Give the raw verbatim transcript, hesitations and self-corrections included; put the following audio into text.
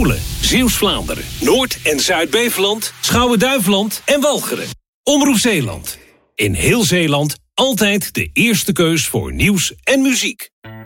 Polen, Zeeuws-Vlaanderen, Noord- en Zuid-Beveland, Schouwen-Duiveland en Walcheren. Omroep Zeeland. In heel Zeeland altijd de eerste keus voor nieuws en muziek.